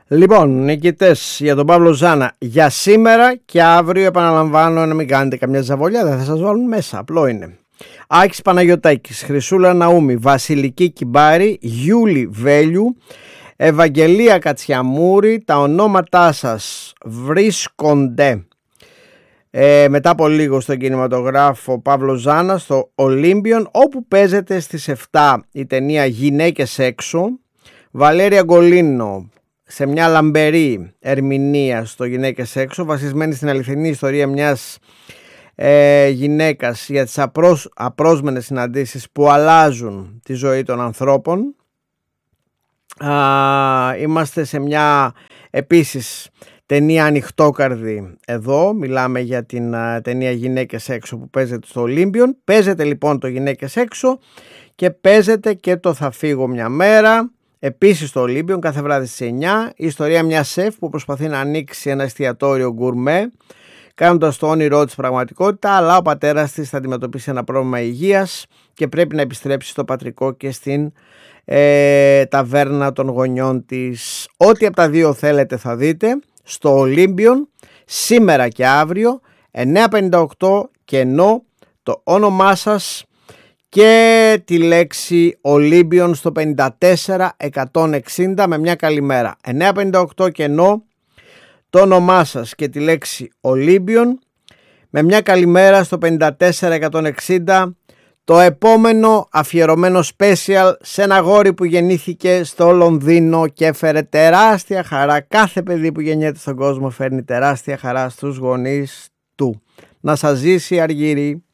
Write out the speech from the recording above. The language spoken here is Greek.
Λοιπόν, νικητές για τον Παύλο Ζάνα για σήμερα και αύριο, επαναλαμβάνω, να μην κάνετε καμιά ζαβολιά, δεν θα σας βάλουν μέσα, απλό είναι. Άκης Παναγιωτάκης, Χρυσούλα Ναούμη, Βασιλική Κιμπάρη, Γιούλη Βέλιου, Ευαγγελία Κατσιαμούρη. Τα ονόματά σας βρίσκονται μετά από λίγο στον κινηματογράφο Παύλο Ζάνα στο Ολύμπιον, όπου παίζεται στις 7 η ταινία Γυναίκες έξω. Βαλέρια Γκολίνο σε μια λαμπερή ερμηνεία στο Γυναίκες έξω, βασισμένη στην αληθινή ιστορία μιας γυναίκας για τις απρόσμενες συναντήσεις που αλλάζουν τη ζωή των ανθρώπων. Είμαστε σε μια επίσης ταινία ανοιχτόκαρδη εδώ. Μιλάμε για την ταινία Γυναίκες έξω που παίζεται στο Ολύμπιον. Παίζεται λοιπόν το Γυναίκες έξω και παίζεται και το Θα φύγω μια μέρα, επίσης στο Ολύμπιον, κάθε βράδυ στις 9. Η ιστορία μιας σεφ που προσπαθεί να ανοίξει ένα εστιατόριο γκουρμέ, κάνοντας το όνειρό της πραγματικότητα, αλλά ο πατέρας της θα αντιμετωπίσει ένα πρόβλημα υγείας και πρέπει να επιστρέψει στο πατρικό και στην ταβέρνα των γονιών της. Ό,τι από τα δύο θέλετε θα δείτε στο Ολύμπιον σήμερα και αύριο 9:58, και ενώ το όνομά σας και τη λέξη Ολύμπιον στο 54160 με μια καλημέρα. 9:58 και ενώ το όνομά σας και τη λέξη Ολύμπιον με μια καλημέρα στο 54160. Το επόμενο αφιερωμένο special σε ένα αγόρι που γεννήθηκε στο Λονδίνο και έφερε τεράστια χαρά. Κάθε παιδί που γεννιέται στον κόσμο φέρνει τεράστια χαρά στους γονείς του. Να σας ζήσει η Αργύρη.